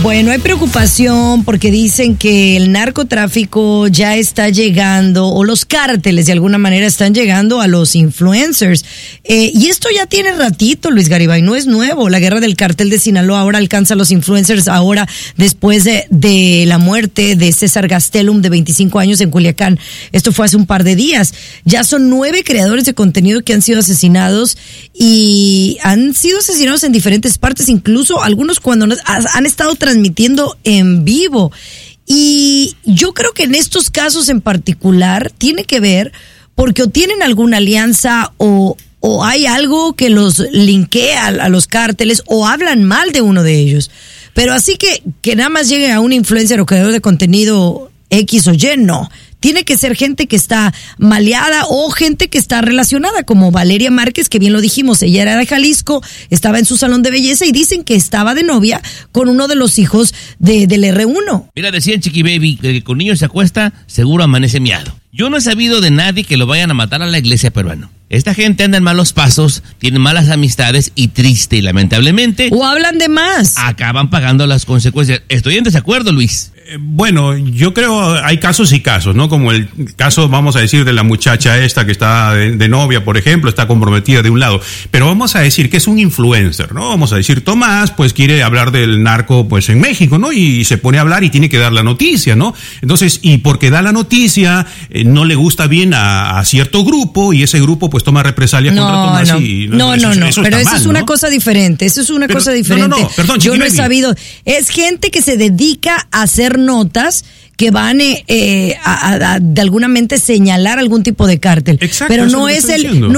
Bueno, hay preocupación porque dicen que el narcotráfico ya está llegando, o los cárteles de alguna manera están llegando a los influencers. Y esto ya tiene ratito, Luis Garibay, no es nuevo. La guerra del cartel de Sinaloa ahora alcanza a los influencers, ahora después de la muerte de César Gastelum, de 25 años en Culiacán. Esto fue hace un par de días. Ya son 9 creadores de contenido que han sido asesinados, y han sido asesinados en diferentes partes, incluso algunos cuando han estado transmitiendo en vivo. Y yo creo que en estos casos en particular tiene que ver porque o tienen alguna alianza o hay algo que los linkea a los cárteles, o hablan mal de uno de ellos. Pero así que nada más llegue a un influencer o creador de contenido X o Y, no. Tiene que ser gente que está maleada o gente que está relacionada, como Valeria Márquez, que bien lo dijimos, ella era de Jalisco, estaba en su salón de belleza y dicen que estaba de novia con uno de los hijos del R1. Mira, decían Chiqui Baby, que con niños se acuesta, seguro amanece miado. Yo no he sabido de nadie que lo vayan a matar a la iglesia peruana. Esta gente anda en malos pasos, tiene malas amistades y triste y lamentablemente... O hablan de más. Acaban pagando las consecuencias. Estoy en desacuerdo, Luis. Bueno, yo creo hay casos y casos, ¿no? Como el caso, vamos a decir, de la muchacha esta que está de novia, por ejemplo, está comprometida de un lado. Pero vamos a decir que es un influencer, ¿no? Vamos a decir, Tomás, pues quiere hablar del narco, pues en México, ¿no? Y se pone a hablar y tiene que dar la noticia, ¿no? Entonces, y porque da la noticia, no le gusta bien a cierto grupo, y ese grupo pues toma represalias contra Tomás. No, pero eso es una cosa diferente, Perdón, yo no he sabido, es gente que se dedica a hacer notas que van de alguna mente señalar algún tipo de cártel. Exacto, pero no es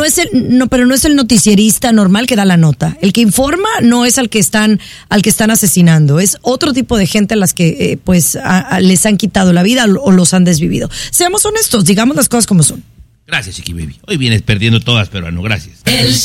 el noticierista normal que da la nota. El que informa no es al que están asesinando, es otro tipo de gente a las que les han quitado la vida o los han desvivido. Seamos honestos, digamos las cosas como son. Gracias, Chiqui Baby. Hoy vienes perdiendo todas, peruano, gracias.